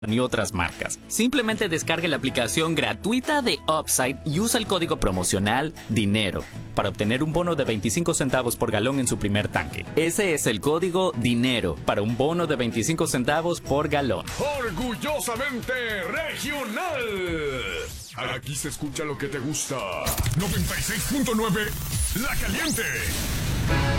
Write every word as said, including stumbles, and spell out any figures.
ni otras marcas. Simplemente descargue la aplicación gratuita de Upside y usa el código promocional DINERO para obtener un bono de veinticinco centavos por galón en su primer tanque. Ese es el código DINERO para un bono de veinticinco centavos por galón. Orgullosamente regional. Aquí se escucha lo que te gusta. noventa y seis punto nueve La Caliente.